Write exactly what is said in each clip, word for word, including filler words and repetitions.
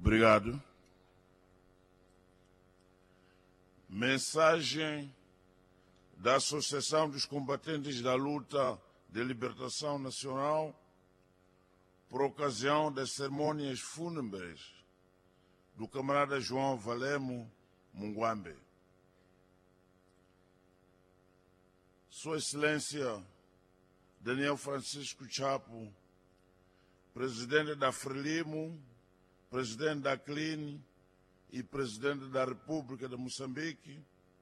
Obrigado. Mensagem da Associação dos Combatentes da Luta de Libertação Nacional por ocasião das cerimônias fúnebres do camarada João Valemo Munguambe. Sua Excelência Daniel Francisco Chapo, Presidente da Frelimo, Presidente da C L I N e Presidente da República de Moçambique,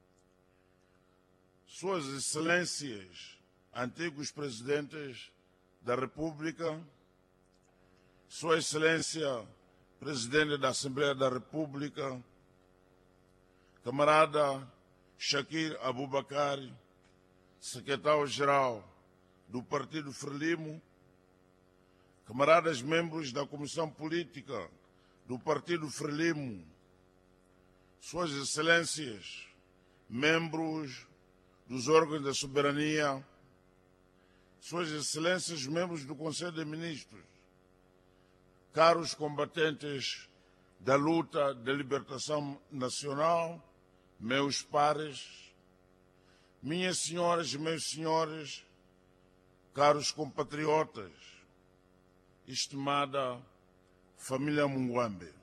Suas Excelências, antigos Presidentes da República, Sua Excelência, Presidente da Assembleia da República, Camarada Shakir Abubakar, Secretário-Geral do Partido Frelimo, camaradas membros da Comissão Política do Partido Frelimo, Suas Excelências, membros dos órgãos da soberania, Suas Excelências, membros do Conselho de Ministros, caros combatentes da luta de libertação nacional, meus pares, minhas senhoras e meus senhores, caros compatriotas, estimada família Munguambe.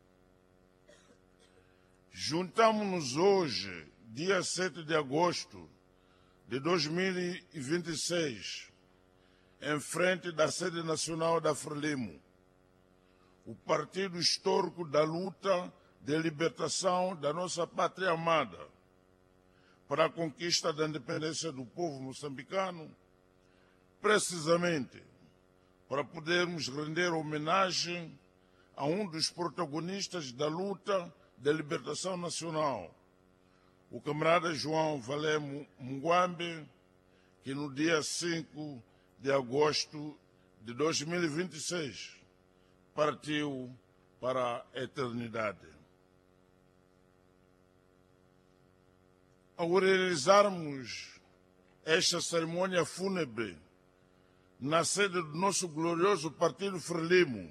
Juntamos-nos hoje, dia sete de agosto de dois mil e vinte e seis, em frente da sede nacional da Frelimo, o partido histórico da luta de libertação da nossa pátria amada, para a conquista da independência do povo moçambicano, precisamente para podermos render homenagem a um dos protagonistas da luta de libertação nacional, o camarada João Valemo Munguambe, que no dia cinco de agosto de dois mil e vinte e seis partiu para a eternidade. Ao realizarmos esta cerimônia fúnebre na sede do nosso glorioso Partido Frelimo,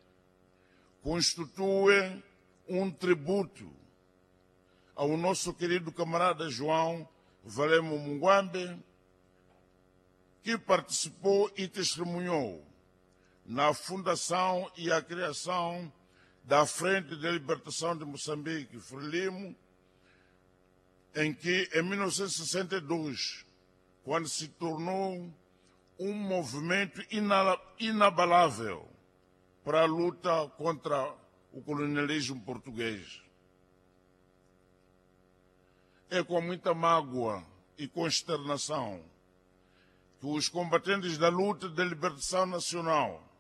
constitui um tributo ao nosso querido camarada João Valemo Munguambe, que participou e testemunhou na fundação e a criação da Frente de Libertação de Moçambique, Frelimo, em que, em mil novecentos e sessenta e dois, quando se tornou um movimento inabalável para a luta contra o colonialismo português. É com muita mágoa e consternação que os combatentes da luta de libertação nacional